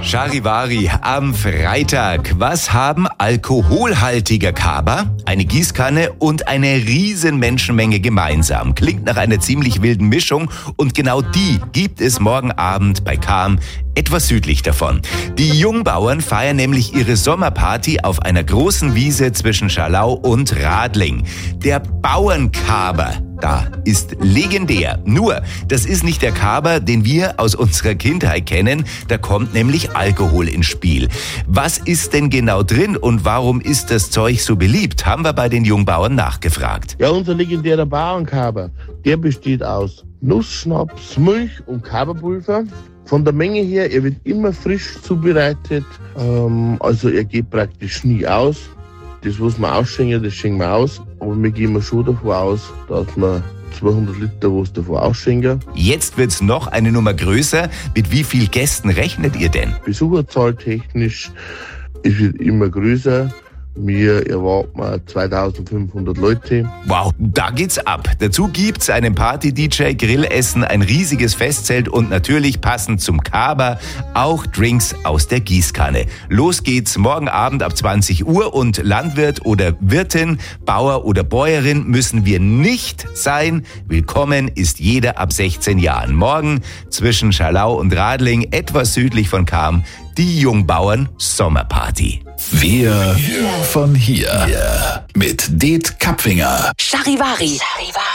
Charivari am Freitag. Was haben alkoholhaltiger Kaba, eine Gießkanne und eine riesen Menschenmenge gemeinsam? Klingt nach einer ziemlich wilden Mischung und genau die gibt es morgen Abend bei Cham, etwas südlich davon. Die Jungbauern feiern nämlich ihre Sommerparty auf einer großen Wiese zwischen Schalau und Radling. Der Bauernkaber da ist legendär. Nur, das ist nicht der Kaber, den wir aus unserer Kindheit kennen. Da kommt nämlich Alkohol ins Spiel. Was ist denn genau drin und warum ist das Zeug so beliebt? Haben wir bei den Jungbauern nachgefragt. Ja, unser legendärer Bauernkaber, der besteht aus Nussschnaps, Milch und Kaberpulver. Von der Menge her, er wird immer frisch zubereitet. Also er geht praktisch nie aus. Das, was wir ausschenken, das schenken wir aus. Aber wir gehen schon davon aus, dass wir 200 Liter was davon ausschenken. Jetzt wird's noch eine Nummer größer. Mit wie viel Gästen rechnet ihr denn? Besucherzahl technisch, es wird immer größer. Wir erwarten 2500 Leute. Wow, da geht's ab. Dazu gibt's einen Party-DJ, Grillessen, ein riesiges Festzelt und natürlich passend zum Kaber auch Drinks aus der Gießkanne. Los geht's morgen Abend ab 20 Uhr und Landwirt oder Wirtin, Bauer oder Bäuerin müssen wir nicht sein. Willkommen ist jeder ab 16 Jahren. Morgen zwischen Schalau und Radling, etwas südlich von Cham, die Jungbauern Sommerparty. Wir von hier. Mit Det Kapfinger. Charivari.